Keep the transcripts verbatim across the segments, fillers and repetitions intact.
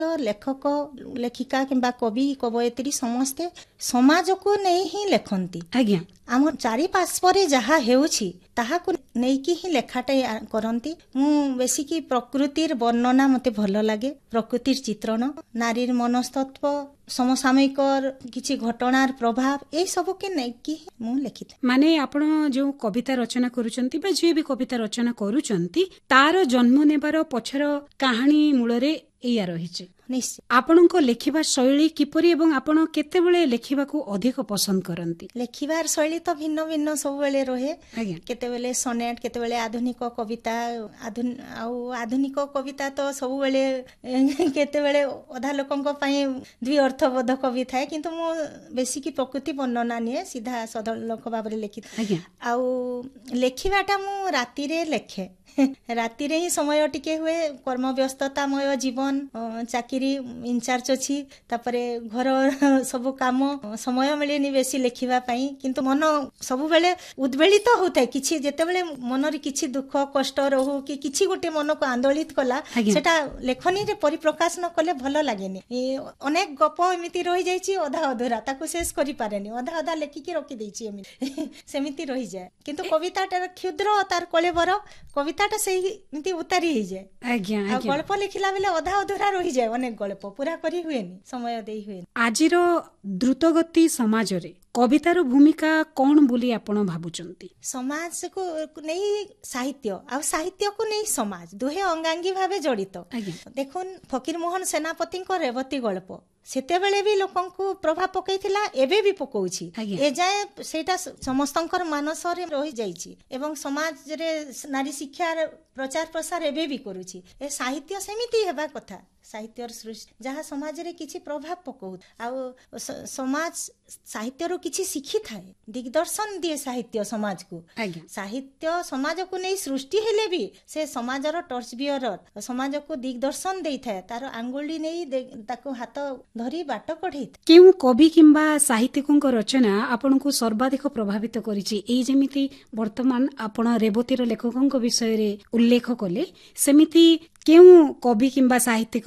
लेखक लेखिका किंबा कवि कवयित्री समस्ते समाज को नहीं ही लेखंती आज्ञा आम चारि पार्श्वरे जहा हेउछि ताहाकु नेकी ही लेखाटे करंती मु बेसी की प्रकृतिर वर्णना मते भल लागे प्रकृतिर चित्रण नारीर मनस्तत्व समसामयिक किछि घटनार प्रभाव ए सब के नेकी मु लिखित माने आपण जो कविता रचना करूचंती बा जे भी कविता रचना करूचंती तार जन्म नेबार पछर कहानी मूलरे एया रहिছে निश्चय आपणको लेखिबा शैली किपरि एवं आपण केतेबेले लेखिबाकू अधिक पसंद करंती लेखिबार शैली तो भिन्न भिन्न सब बेले रहे आज्ञा केतेबेले सोनेट केतेबेले आधुनिक कविता आधुन आउ आधुनिक कविता तो सब बेले केतेबेले अधा लोकंक पई द्वि अर्थबोध कवि थाए किंतु मु बेसी की प्रकृति वर्णना निए सीधा सदल लोक बाबरे लिखि आज्ञा आउ लेखिबाटा मु राती रे लेखे राती रे ही समय टिके हुए कर्म व्यस्ततामय जीवन चाकरी इनचार्ज अछि तापरे घर सब काम समय मिलेनी बेसी लेखिबा पई किंतु मन सब बेले उद्वेलित होतै किछि जेते बेले मन रे किछि दुख कष्ट रहू कि किछि गोटे मन को आंदोलित कला सेटा लेखनी रे परिप्रकाश न कले भलो लागेनी अनेक गप एमिति रहि जाईछि अधा अधूरा ताको शेष करि पारेनी अधा अधा लेखि के रखि दैछि एमिति सेमिति रहि जाय किंतु कविताटार क्षुद्र तार कलेबर कविता सेमिति उतारी हो जाए आज्ञा गल्प लिखला बेले अधा अधूरा रही जाए अनेक गल्प पूरा करी हुएनी समय देई हुएनी आजिर द्रुतगति समाज रे कवितार भूमिका कौन बोली आपण भाबुचंती समाज को नहीं साहित्य आ साहित्य को नहीं समाज दुहे अंगांगी भावे जड़ित देखुन फकीर मोहन सेनापति को रेवती गल्प सेते बेले भी लोकन को प्रभाव पकईथिला एबे भी पकोछि ए जाय सेटा समस्तंकर मानस रे रहि जाईछि एवं समाज रे नारी शिक्षा प्रचार प्रसार एबे भी करूछि ए साहित्य सेमिति हेबा कथा साहित्यर सृष्टि जहाँ समाज रे किछि प्रभाव पकौ आ समाज साहित्य रो किछि शिखि थाए दिग्दर्शन दिए साहित्य समाज को साहित्य समाज को नहीं सृष्टि हेले भी से समाज रो टर्च बियर समाज को दिग्दर्शन देई थाए तार आंगुली नहीं ताको हाथ धरी बाट कढै केउ कवि किंबा साहित्यिकଙ୍କ रचना आपनको सर्वाधिक प्रभावित करिछि एई जेमिति वर्तमान आपण रेवतीर लेखकଙ୍କ विषय रे उल्लेख कले सेमिति केउ कवि किंबा साहित्यिक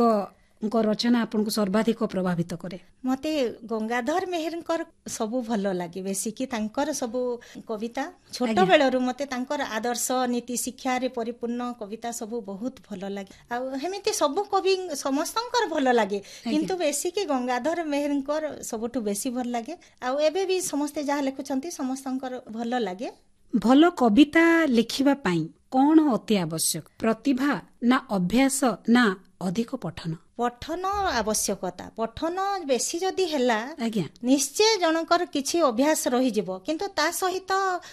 रचना आपनको सर्वाधिक प्रभावित करे मते गंगाधर मेहरकर सबु भलो लागे बेसी कि तांकर सबु कविता छोट बेलरु मते तांकर आदर्श नीति शिक्षा रे परिपूर्ण कविता सबु बहुत भलो लागे आ हेमिति सबु कवि समस्तंकर भलो लागे किंतु बेसी कि गंगाधर मेहरकर सबुठु बेसी भल लागे आ एबे भी समस्त जहा लेखुचंती समस्तंकर भलो लागे भलो कविता लिखिबा पई कौन अति आवश्यक प्रतिभा ना अभ्यास ना अधिक पठन पठन आवश्यकता पठन बेसी जदि हैला आज्ञा निश्चय जनकर किछि अभ्यास रहि जिवो किंतु ता सहित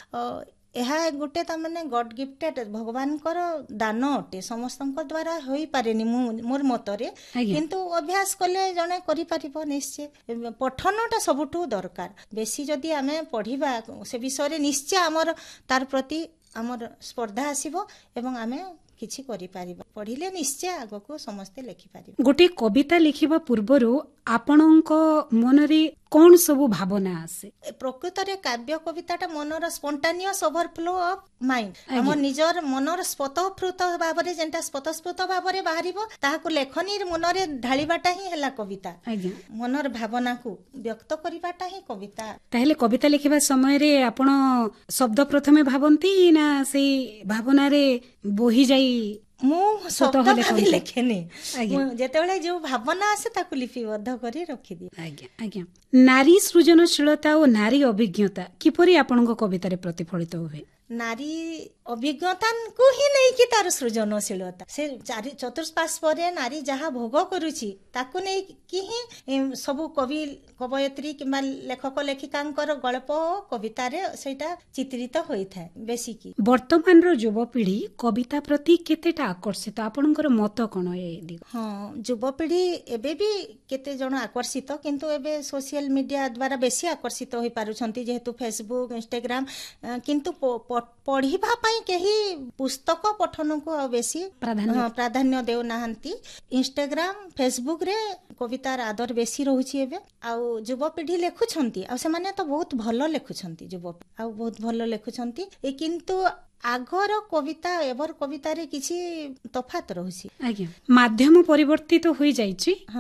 एहा गोटे ता माने गॉड गिफ्टेड भगवान कर दान अटे समस्तंक द्वारा होई पारेनी मोर मतरे किंतु अभ्यास कले जने करि परिबो निश्चय पठनटा सबुठु दरकार बेसी जदि आमे पढिबा से विषय निश्चय हमर तार प्रति हमर स्पर्धा आसीबो एवं आमे किछि करि पारिबा पढिले निश्चय आगो को समस्त लिखि पारिबा गोटे कविता लिखिबा पूर्वरु आपणक मनरे कौन सबु भावना आसे प्रकृत रे काव्य कविताटा मनर स्पॉन्टेनियस ओवरफ्लो ऑफ माइंड हम निजर मनर स्वतःस्फूर्त भाबरे जेंटा स्वतःस्फूर्त भाबरे बाहरिबो ताहाको लेखनी मनरे ढाळिबाटा ही हैला कविता मनर भावना को व्यक्त करिबाटा ही कविता ताहेले कविता लिखिबा समय रे आपण शब्द प्रथमे भाबंती ना सेई भावना रे बोही जाई मु शब्द भाबी लेखेनी जेतेबेले जो भावना आसे ताकु लिपिबद्ध करी रखि दी आज्ञा आज्ञा नारी सृजनशीलता और नारी अभिज्ञता किपरि आपणको कविता रे प्रतिफलित होवे नारी अभिज्ञता को ही नहीं कि तार सृजनशीलता से चारि चतुष्पार्श्व रे नारी जहा भोग करूची ताकु नहीं कि ही सब कवि कवयित्री किंबा लेखक लेखिकांकर गल्प कविता रे सेटा चित्रित होई थाए बेसी की वर्तमान रो युवपीढ़ी कविता प्रति केतेटा आकर्षित आपनकर मत कोन ए दिग हां युवपीढ़ी एबे भी केते जण आकर्षित किंतु एबे सोशल मीडिया द्वारा बेसी आकर्षित होई पारुछंती जेहेतु फेसबुक इंस्टाग्राम किंतु ପଢିବା ପାଇଁ କେହି ପୁସ୍ତକ ପଠନକୁ ଆଉ ବେଶୀ ପ୍ରାଧାନ୍ୟ ଦେଉନାହାନ୍ତି। ଇନଷ୍ଟାଗ୍ରାମ ଫେସବୁକ ରେ କବିତାର ଆଦର ବେଶୀ ରହୁଛି ଏବେ। ଆଉ ଯୁବପିଢି ଲେଖୁଛନ୍ତି, ଆଉ ସେମାନେ ତ ବହୁତ ଭଲ ଲେଖୁଛନ୍ତି, ଯୁବ ଆଉ ବହୁତ ଭଲ ଲେଖୁଛନ୍ତି। କିନ୍ତୁ ଆଗର କବିତା ଏବେର କବିତାରେ କିଛି ତଫାତ ରହୁଛି। ଆଜ୍ଞା, ମାଧ୍ୟମ ପରିବର୍ତ୍ତିତ ହୋଇଯାଇଛି।